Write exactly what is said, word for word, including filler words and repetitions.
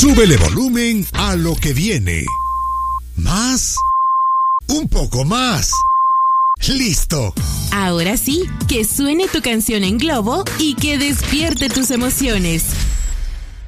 Súbele volumen a lo que viene. Más. Un poco más. ¡Listo! Ahora sí, que suene tu canción en globo y que despierte tus emociones.